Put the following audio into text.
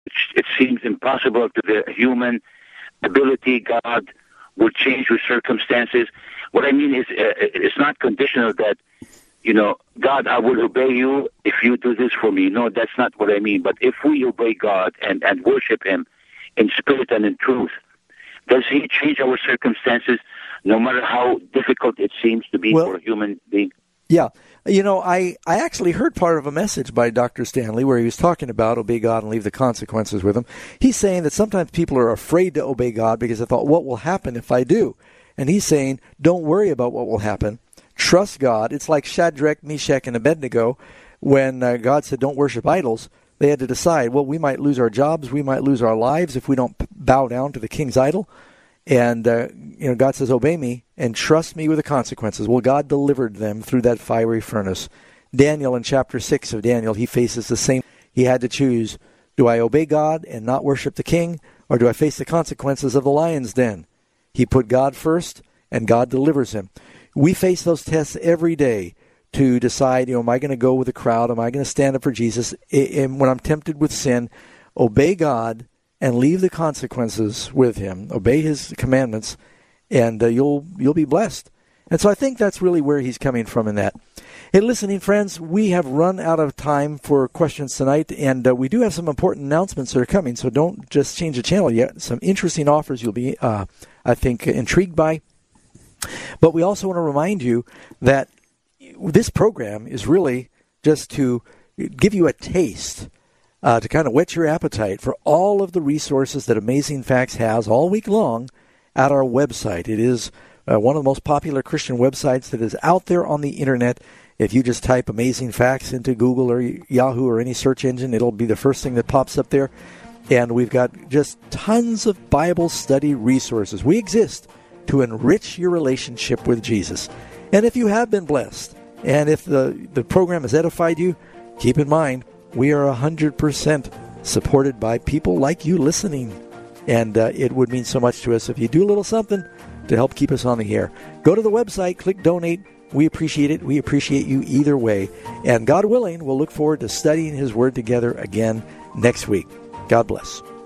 it seems impossible to the human ability. God will change with circumstances. What I mean is, it's not conditional that, God, I will obey you if you do this for me. No, that's not what I mean. But if we obey God and worship Him in spirit and in truth, does He change our circumstances, no matter how difficult it seems to be for a human being? Yeah. I actually heard part of a message by Dr. Stanley where he was talking about obey God and leave the consequences with Him. He's saying that sometimes people are afraid to obey God because they thought, what will happen if I do? And he's saying, don't worry about what will happen. Trust God. It's like Shadrach, Meshach, and Abednego when God said, don't worship idols. They had to decide, well, we might lose our jobs, we might lose our lives if we don't bow down to the king's idol. And, God says, obey me and trust me with the consequences. Well, God delivered them through that fiery furnace. Daniel, in chapter 6 of Daniel, he faces the same. He had to choose, do I obey God and not worship the king, or do I face the consequences of the lion's den? He put God first, and God delivers him. We face those tests every day to decide, am I going to go with the crowd? Am I going to stand up for Jesus? And when I'm tempted with sin, obey God and leave the consequences with Him. Obey His commandments, and you'll be blessed. And so I think that's really where he's coming from in that. Hey, listening friends, we have run out of time for questions tonight, and we do have some important announcements that are coming, so don't just change the channel yet. Some interesting offers you'll be, I think, intrigued by. But we also want to remind you that this program is really just to give you a taste, to kind of whet your appetite for all of the resources that Amazing Facts has all week long at our website. It is one of the most popular Christian websites that is out there on the Internet. If you just type Amazing Facts into Google or Yahoo or any search engine, it'll be the first thing that pops up there. And we've got just tons of Bible study resources. We exist to enrich your relationship with Jesus. And if you have been blessed, and if the program has edified you, keep in mind, we are 100% supported by people like you listening. And it would mean so much to us if you do a little something to help keep us on the air. Go to the website, click Donate. We appreciate it. We appreciate you either way. And God willing, we'll look forward to studying His Word together again next week. God bless.